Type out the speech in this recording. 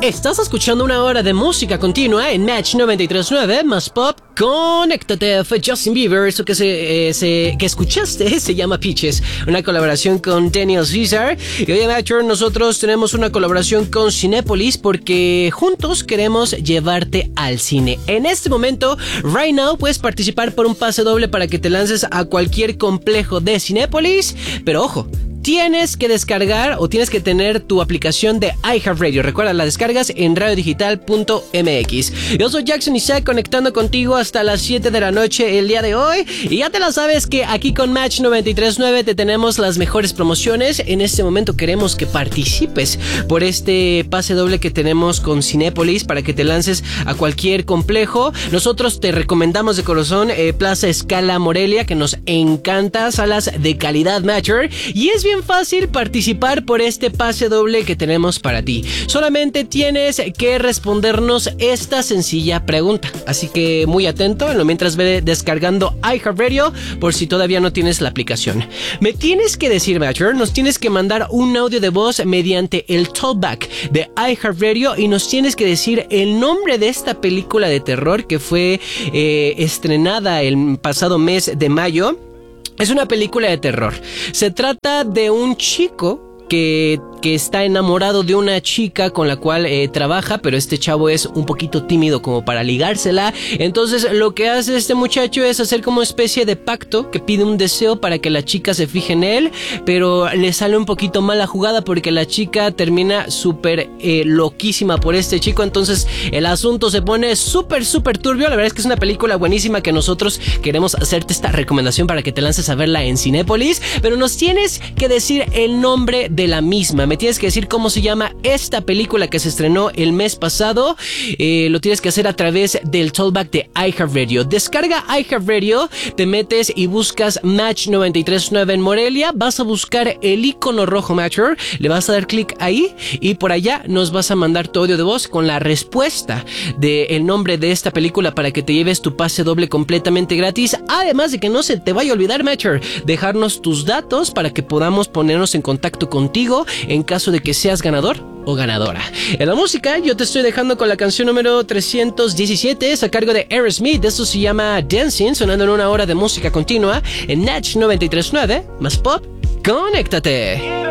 Estás escuchando una hora de música continua en Match 93.9 más pop. Conéctate. Fue Justin Bieber. Eso que escuchaste se llama Peaches, una colaboración con Daniel Caesar. Y hoy en Matcher nosotros tenemos una colaboración con Cinépolis porque juntos queremos llevarte al cine. En este momento, right now, puedes participar por un pase doble para que te lances a cualquier complejo de Cinépolis. Pero ojo, tienes que descargar o tienes que tener tu aplicación de iHeartRadio. Recuerda, la descargas en radiodigital.mx. Yo soy Jackson Isaac, conectando contigo hasta las 7 de la noche el día de hoy. Y ya te la sabes que aquí con Match 93.9 te tenemos las mejores promociones. En este momento queremos que participes por este pase doble que tenemos con Cinépolis para que te lances a cualquier complejo. Nosotros te recomendamos de corazón Plaza Scala Morelia, que nos encanta, salas de calidad Matcher. Y es bien fácil participar por este pase doble que tenemos para ti. Solamente tienes que respondernos esta sencilla pregunta. Así que muy atento mientras ve descargando iHeartRadio por si todavía no tienes la aplicación. Me tienes que decir, Matcher, nos tienes que mandar un audio de voz mediante el talkback de iHeartRadio y nos tienes que decir el nombre de esta película de terror que fue estrenada el pasado mes de mayo. Es una película de terror. Se trata de un chico que está enamorado de una chica con la cual trabaja, pero este chavo es un poquito tímido como para ligársela. Entonces lo que hace este muchacho es hacer como especie de pacto, que pide un deseo para que la chica se fije en él, pero le sale un poquito mal la jugada porque la chica termina súper loquísima por este chico. Entonces el asunto se pone súper turbio. La verdad es que es una película buenísima que nosotros queremos hacerte esta recomendación para que te lances a verla en Cinépolis, pero nos tienes que decir el nombre de la misma. Me tienes que decir cómo se llama esta película que se estrenó el mes pasado. Lo tienes que hacer a través del talkback de iHeartRadio. Descarga iHeartRadio, te metes y buscas Match 93.9 en Morelia. Vas a buscar el icono rojo Matcher, le vas a dar clic ahí y por allá nos vas a mandar tu audio de voz con la respuesta del nombre de esta película para que te lleves tu pase doble completamente gratis. Además de que no se te vaya a olvidar, Matcher, dejarnos tus datos para que podamos ponernos en contacto contigo en caso de que seas ganador o ganadora. En la música yo te estoy dejando con la canción número 317, es a cargo de Aerosmith. Esto se llama Dancing, sonando en una hora de música continua en Natch 93.9 más pop. ¡Conéctate!